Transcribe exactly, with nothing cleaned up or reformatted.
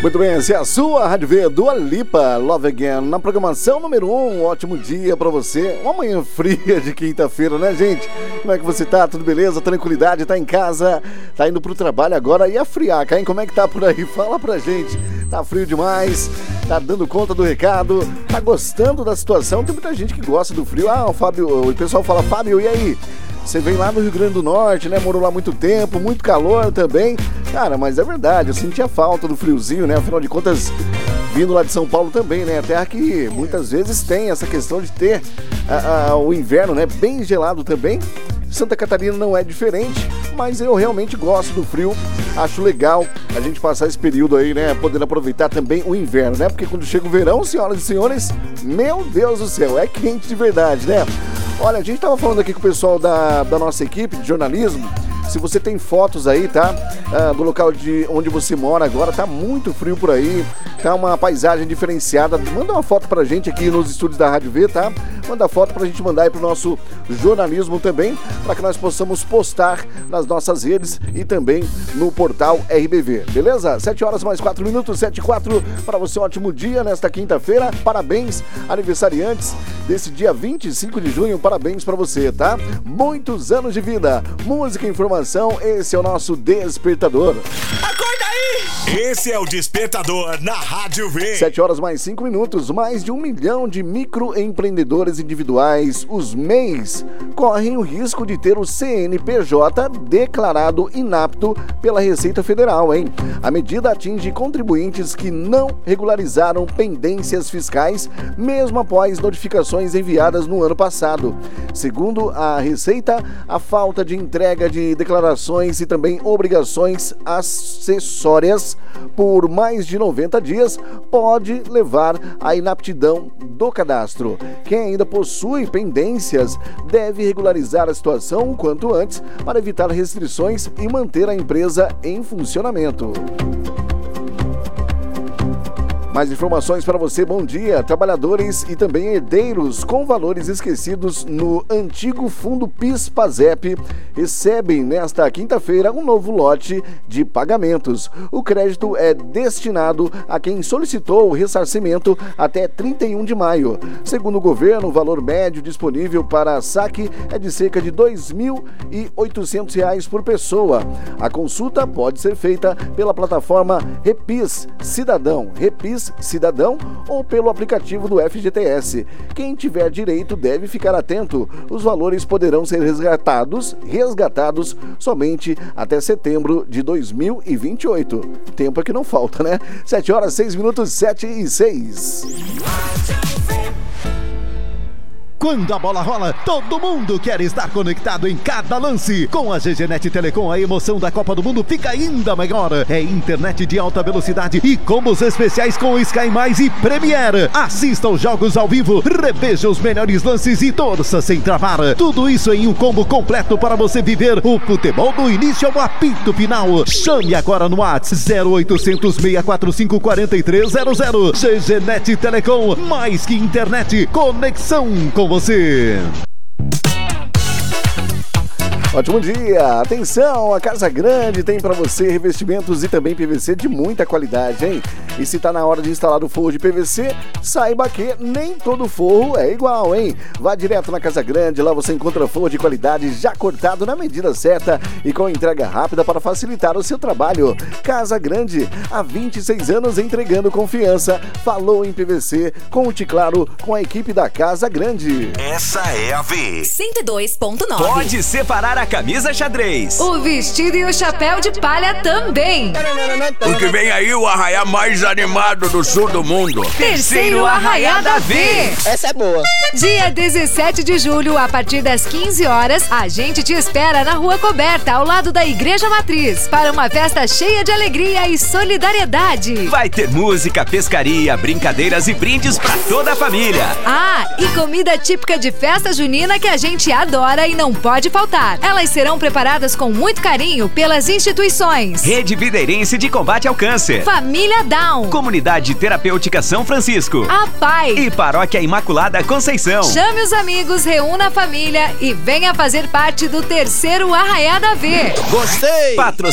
Muito bem, essa é a sua Rádio V, Dua Lipa, Love Again, na programação número um. Um ótimo dia pra você. Uma manhã fria de quinta-feira, né, gente? Como é que você tá? Tudo beleza? Tranquilidade? Tá em casa? Tá indo pro trabalho agora? E a friaca, hein? Como é que tá por aí? Fala pra gente. Tá frio demais? Tá dando conta do recado? Tá gostando da situação? Tem muita gente que gosta do frio. Ah, o Fábio, o pessoal fala, Fábio, e aí? Você vem lá no Rio Grande do Norte, né? Morou lá muito tempo, muito calor também. Cara, mas é verdade, eu sentia falta do friozinho, né? Afinal de contas, vindo lá de São Paulo também, né? A terra que muitas vezes tem essa questão de ter a, a, o inverno, né? Bem gelado também. Santa Catarina não é diferente, mas eu realmente gosto do frio. Acho legal a gente passar esse período aí, né? Podendo aproveitar também o inverno, né? Porque quando chega o verão, senhoras e senhores, meu Deus do céu, é quente de verdade, né? Olha, a gente tava falando aqui com o pessoal da, da nossa equipe de jornalismo. Se você tem fotos aí, tá? Ah, do local de onde você mora agora, tá muito frio por aí, tá uma paisagem diferenciada. Manda uma foto pra gente aqui nos estúdios da Rádio V, tá? Manda foto pra gente mandar aí pro nosso jornalismo também, para que nós possamos postar nas nossas redes e também no portal R B V, beleza? sete horas mais quatro minutos, sete e quatro, para você um ótimo dia nesta quinta-feira. Parabéns, aniversariantes desse dia vinte e cinco de junho, parabéns pra você, tá? Muitos anos de vida, música e informação, esse é o nosso Despertador. Acorda aí! Esse é o Despertador na Rádio V. sete horas mais cinco minutos, mais de um milhão de microempreendedores individuais, os M E Is, correm o risco de ter o C N P J declarado inapto pela Receita Federal, hein? A medida atinge contribuintes que não regularizaram pendências fiscais, mesmo após notificações enviadas no ano passado. Segundo a Receita, a falta de entrega de declarações e também obrigações acessórias por mais de noventa dias pode levar à inaptidão do cadastro. Quem ainda possui pendências deve regularizar a situação o quanto antes para evitar restrições e manter a empresa em funcionamento. Mais informações para você, bom dia. Trabalhadores e também herdeiros com valores esquecidos no antigo fundo PIS/PASEP recebem nesta quinta-feira um novo lote de pagamentos. O crédito é destinado a quem solicitou o ressarcimento até trinta e um de maio. Segundo o governo, o valor médio disponível para saque é de cerca de dois mil e oitocentos reais por pessoa. A consulta pode ser feita pela plataforma Repis Cidadão, Repis Cidadão ou pelo aplicativo do F G T S. Quem tiver direito deve ficar atento. Os valores poderão ser resgatados, resgatados somente até setembro de dois mil e vinte e oito. Tempo é que não falta, né? sete horas, seis minutos, sete e seis. Quando a bola rola, todo mundo quer estar conectado em cada lance. Com a G G Net Telecom, a emoção da Copa do Mundo fica ainda maior. É internet de alta velocidade e combos especiais com Sky Mais e Premiere. Assista aos jogos ao vivo, reveja os melhores lances e torça sem travar. Tudo isso em um combo completo para você viver o futebol do início ao apito final. Chame agora no WhatsApp zero oitocentos, seis quatro cinco, quatro três zero zero. G G Net Telecom, mais que internet, conexão com você. Ótimo dia! Atenção, a Casa Grande tem para você revestimentos e também P V C de muita qualidade, hein? E se tá na hora de instalar o forro de P V C, saiba que nem todo forro é igual, hein? Vá direto na Casa Grande, lá você encontra forro de qualidade já cortado na medida certa e com entrega rápida para facilitar o seu trabalho. Casa Grande, há vinte e seis anos entregando confiança. Falou em P V C, conte claro com a equipe da Casa Grande. Essa é a V. cento e dois ponto nove. Pode separar a camisa xadrez, o vestido e o chapéu de palha também. Porque vem aí o arraiá mais animado do sul do mundo. Terceiro Arraiá da V. Essa é boa. Dia dezessete de julho, a partir das quinze horas, a gente te espera na Rua Coberta, ao lado da Igreja Matriz, para uma festa cheia de alegria e solidariedade. Vai ter música, pescaria, brincadeiras e brindes pra toda a família. Ah, e comida típica de festa junina que a gente adora e não pode faltar. Elas serão preparadas com muito carinho pelas instituições Rede Videirense de Combate ao Câncer, Família Down, Comunidade Terapêutica São Francisco, A Pai e Paróquia Imaculada Conceição. Chame os amigos, reúna a família e venha fazer parte do terceiro Arraiá da V. Gostei! Patrocínio